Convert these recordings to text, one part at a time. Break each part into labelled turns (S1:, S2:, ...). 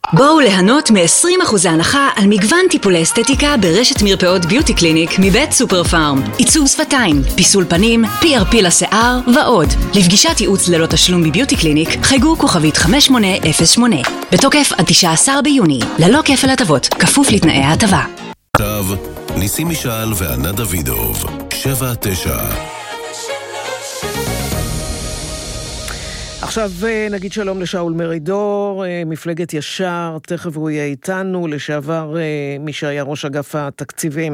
S1: בואו ליהנות מ-20% הנחה על מגוון טיפולי אסתטיקה ברשת מרפאות ביוטי קליניק מבית סופר פארם. עיצוב שפתיים, פיסול פנים, PRP לשיער ועוד. לפגישת ייעוץ ללא תשלום בביוטי קליניק חייגו כוכבית 5808. בתוקף עד 19 ביוני, ללא כפל הטבות, כפוף לתנאי ההטבה.
S2: עכשיו, ניסים משעל וענה דוידוב, 7-9.
S3: עכשיו נגיד שלום לשאול מרידור, מפלגת ישר, תכף הוא יהיה איתנו, לשעבר מי שהיה ראש אגף התקציבים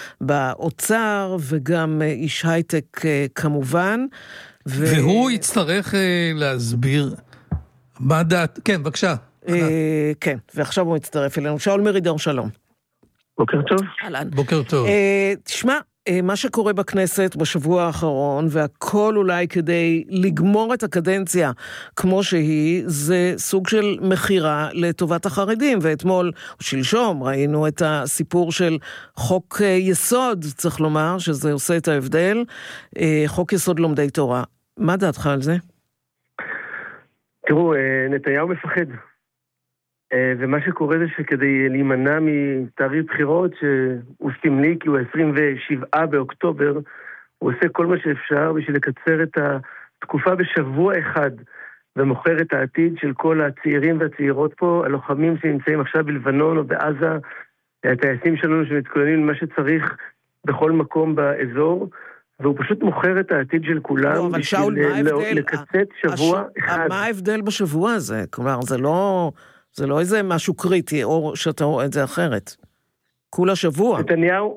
S3: באוצר, וגם איש הייטק כמובן.
S4: והוא יצטרך להסביר מה דעת, כן, בבקשה.
S3: כן, ועכשיו הוא יצטרף אלינו. שאול מרידור, שלום.
S5: בוקר טוב.
S3: אהלן.
S4: בוקר טוב.
S3: תשמע, מה שקורה בכנסת בשבוע האחרון, והכל אולי כדי לגמור את הקדנציה כמו שהיא, זה סוג של מחירה לטובת החרדים. ואתמול, או שלשום, ראינו את הסיפור של חוק יסוד, צריך לומר, שזה עושה את ההבדל, חוק יסוד לומדי תורה. מה דעתך על זה?
S5: תראו, נתניהו מפחד. ומה שקורה זה שכדי להימנע מתאריך בחירות שהוא סמלי, כי הוא 27 באוקטובר, הוא עושה כל מה שאפשר בשביל לקצר את התקופה בשבוע אחד, ומוכר את העתיד של כל הצעירים והצעירות פה, הלוחמים שנמצאים עכשיו בלבנון או בעזה, הטייסים שלנו שמתכוננים למה שצריך בכל מקום באזור, והוא פשוט מוכר את העתיד של כולם בשביל לקצת שבוע אחד.
S3: מה ההבדל בשבוע הזה? כלומר, זה לא איזה משהו קריטי, או שאתה רואה את זה אחרת. כולה שבוע.
S5: נתניהו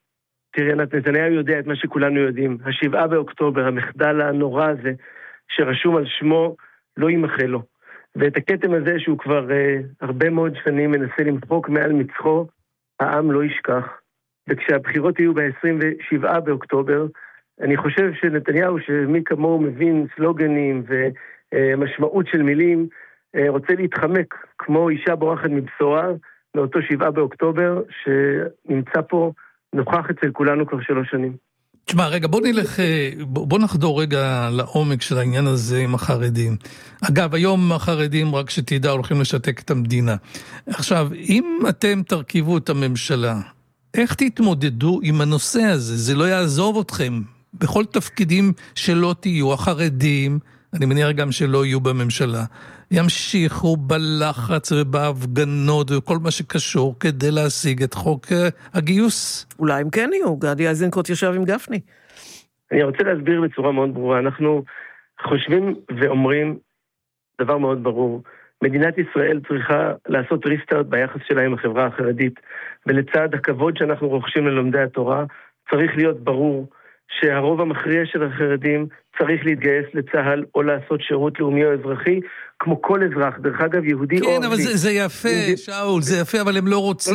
S5: יודע את מה שכולנו יודעים. 7 באוקטובר, המחדל הנורא הזה, שרשום על שמו, לא יימחה לו. ואת הכתם הזה שהוא כבר הרבה מאוד שנים מנסה למחוק מעל מצחו, העם לא ישכח. וכשהבחירות יהיו ב-27 באוקטובר, אני חושב שנתניהו, שמי כמוהו מבין סלוגנים ומשמעות של מילים, רוצה להתחמק כמו אישה בורחת מבשורה מאותו 7 באוקטובר שנמצא פה נוכח אצל כולנו כבר 3 שנים.
S4: תשמע, רגע, בוא נחדור רגע לעומק של העניין הזה עם החרדים. אגב, היום החרדים, רק שתדע, הולכים לשתק את המדינה. עכשיו, אם אתם תרכיבו את הממשלה, איך תתמודדו עם הנושא הזה? זה לא יעזוב אתכם. בכל תפקידים שלא תהיו, החרדים, אני מניח גם שלא יהיו בממשלה, ימשיכו בלחץ ובהפגנות וכל מה שקשור כדי להשיג את חוק הגיוס.
S3: אולי הם כן יהיו, גדי איזנקוט ישב עם גפני.
S5: אני רוצה להסביר בצורה מאוד ברורה, אנחנו חושבים ואומרים דבר מאוד ברור, מדינת ישראל צריכה לעשות ריסטארט ביחס שלה עם החברה החרדית, ולצד הכבוד שאנחנו רוכשים ללומדי התורה, צריך להיות ברור שהרוב המכריע של החרדים צריך להתגייס לצהל או לעשות שירות לאומי או אזרחי, כמו כל אזרח, דרך אגב יהודי או...
S4: כן, אבל זה יפה, שאול, זה יפה, אבל הם לא רוצים,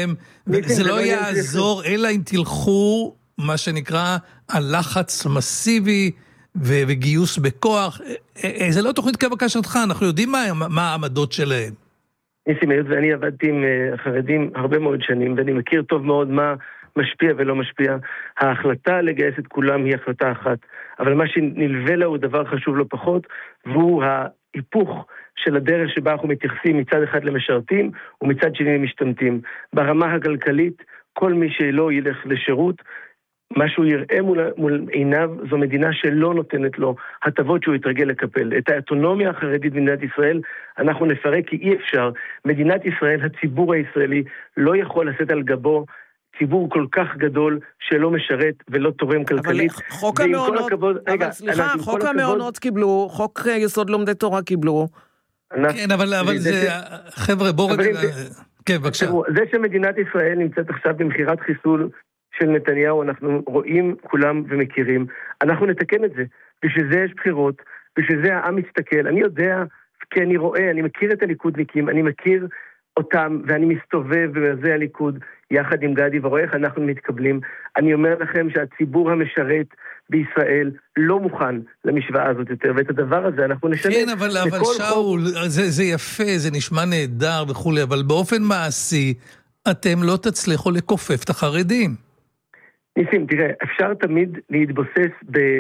S4: זה לא יעזור, אלא אם תלכו, מה שנקרא, הלחץ מסיבי וגיוס בכוח, זה לא תוכנית כבקה שלך, אנחנו יודעים מה העמדות שלהם.
S5: ניסים, ואני עבדתי עם החרדים הרבה מאוד שנים, ואני מכיר טוב מאוד מה משפיע ולא משפיע. ההחלטה לגייס את כולם היא החלטה אחת, אבל מה שנלווה לה הוא דבר חשוב לא פחות, והוא ההיפוך של הדרך שבה אנחנו מתייחסים מצד אחד למשרתים ומצד שני למשתמטים. ברמה הכלכלית, כל מי שלא ילך לשירות, מה שהוא יראה מול עיניו זו מדינה שלא נותנת לו הטבות שהוא יתרגל לקפל. את האוטונומיה החרדית במדינת ישראל אנחנו נפרק כי אי אפשר. מדינת ישראל, הציבור הישראלי, לא יכול לשאת על גבו ציבור כל כך גדול שלא משרת ולא תורם כלכלית.
S3: אבל חוק המעונות, אבל סליחה, חוק המעונות קיבלו, חוק יסוד לומדי תורה קיבלו.
S4: כן, אבל זה, חבר'ה, בואו רגע, כן, בבקשה.
S5: זה שמדינת ישראל נמצאת עכשיו במחירת חיסול של נתניהו, אנחנו רואים כולם ומכירים. אנחנו נתקן את זה. בשביל זה יש בחירות, בשביל זה העם מסתכל. אני יודע, כי אני רואה, אני מכיר את הליכודניקים, אני מכיר אותם, ואני מסתובב במרכזי הליכוד, יחד עם גדי, ורואה איך אנחנו מתקבלים. אני אומר לכם שהציבור המשרת בישראל לא מוכן למשוואה הזאת יותר, ואת הדבר הזה אנחנו נשנה.
S4: כן, אבל שאול, זה יפה, זה נשמע נהדר וכו', אבל באופן מעשי, אתם לא תצליחו לכופף את החרדים.
S5: ניסים, תראה, אפשר תמיד להתבוסס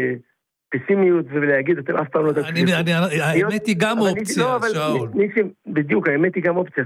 S5: בפסימיות ולהגיד, אתם אף פעם לא תצליחו.
S4: האמת היא גם אופציה, שאול.
S5: ניסים, בדיוק, האמת היא גם אופציה.